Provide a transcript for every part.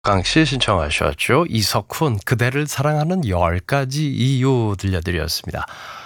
강씨 신청하셨죠. 이석훈 그대를 사랑하는 10가지 이유 들려드렸습니다.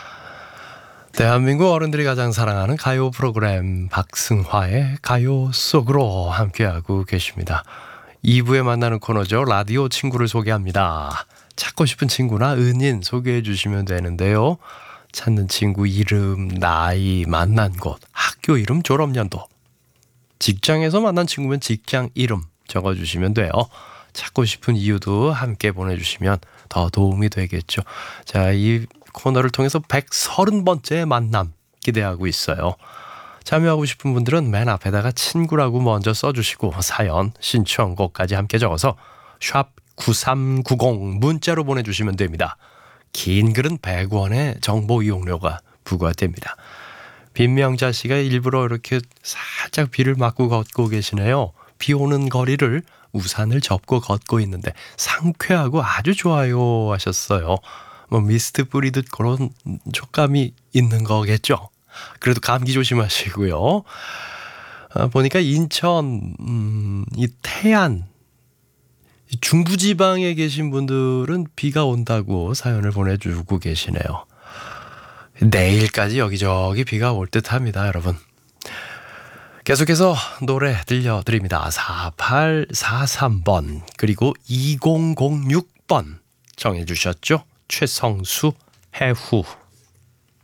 대한민국 어른들이 가장 사랑하는 가요 프로그램 박승화의 가요 속으로 함께하고 계십니다. 2부에 만나는 코너죠. 라디오 친구를 소개합니다. 찾고 싶은 친구나 은인 소개해 주시면 되는데요. 찾는 친구 이름, 나이, 만난 곳, 학교 이름, 졸업연도, 직장에서 만난 친구면 직장 이름 적어주시면 돼요. 찾고 싶은 이유도 함께 보내주시면 더 도움이 되겠죠. 자, 이 코너를 통해서 130번째 만남 기대하고 있어요. 참여하고 싶은 분들은 맨 앞에다가 친구라고 먼저 써주시고 사연, 신청곡까지 함께 적어서 샵 9390 문자로 보내주시면 됩니다. 긴 글은 100원의 정보 이용료가 부과됩니다. 빈명자 씨가 일부러 이렇게 살짝 비를 맞고 걷고 계시네요. 비 오는 거리를 우산을 접고 걷고 있는데 상쾌하고 아주 좋아요 하셨어요. 뭐 미스트 뿌리듯 그런 촉감이 있는 거겠죠. 그래도 감기 조심하시고요. 보니까 인천 이 태안 중부지방에 계신 분들은 비가 온다고 사연을 보내주고 계시네요. 내일까지 여기저기 비가 올 듯합니다, 여러분. 계속해서 노래 들려드립니다. 4843번 그리고 2006번 정해주셨죠? 최성수 해후.